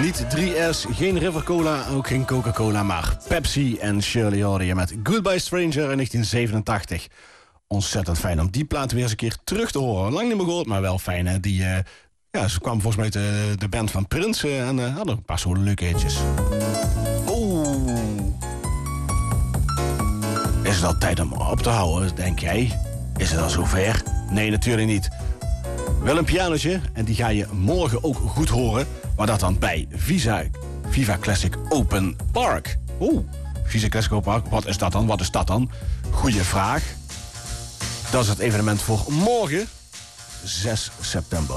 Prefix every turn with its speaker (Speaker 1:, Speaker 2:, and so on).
Speaker 1: Niet 3S, geen River Cola, ook geen Coca-Cola, maar Pepsi en Shirley hoorde je met Goodbye Stranger in 1987. Ontzettend fijn om die plaat weer eens een keer terug te horen. Lang niet meer gehoord, maar wel fijn, hè? Ze kwam volgens mij uit de band van Prince en hadden een paar zo'n leuke hitjes. Is het al tijd om op te houden, denk jij? Is het al zover? Nee, natuurlijk niet. Wel een pianotje en die ga je morgen ook goed horen. Maar dat dan bij Viva Classic Open Park. Viva Classic Open Park, wat is dat dan? Goeie vraag. Dat is het evenement voor morgen, 6 september.